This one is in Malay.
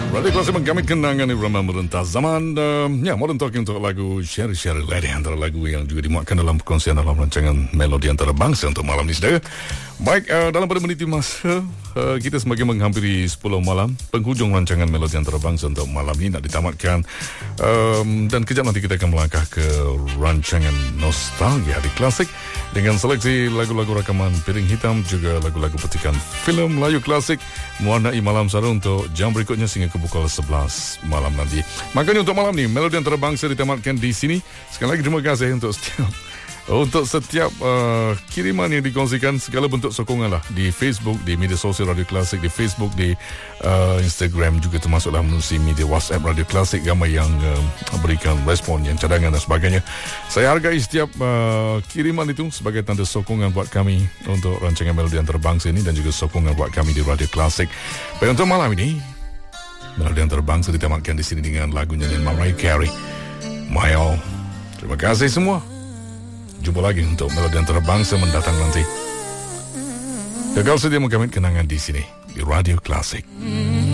Radio Klasik menggamit kenangan irama merentas zaman. Modern Talking untuk lagu Sherry Lady, antara lagu yang juga dimuatkan dalam perkongsian dalam rancangan Melodi Antarabangsa untuk malam ini, saudara. Baik, dalam pada menit masa kita semakin menghampiri 10 malam, penghujung rancangan Melodi Antarabangsa untuk malam ini nak ditamatkan. Dan kejap nanti kita akan melangkah ke rancangan Nostalgia di Klasik dengan seleksi lagu-lagu rakaman Piring Hitam, juga lagu-lagu petikan filem Melayu klasik mewarnai malam Sara untuk jam berikutnya sehingga ke pukul 11 malam nanti. Makanya untuk malam ni Melodi Antarabangsa ditamatkan di sini. Sekali lagi terima kasih untuk setiap kiriman yang dikongsikan, segala bentuk sokongan lah di Facebook, di media sosial Radio Klasik, di Facebook, di Instagram, juga termasuklah menerusi media WhatsApp Radio Klasik, ramai yang berikan respon, yang cadangan dan sebagainya. Saya hargai setiap kiriman itu sebagai tanda sokongan buat kami untuk rancangan Melodi Antarabangsa ini dan juga sokongan buat kami di Radio Klasik. Baik, untuk malam ini Melodi Antarabangsa ditamatkan di sini dengan lagu nyanyian Mariah Carey, My All. Terima kasih semua. Jumpa lagi untuk Melodi Antarabangsa mendatang nanti. Gagal sedia menggamit kenangan di sini di Radio Klasik.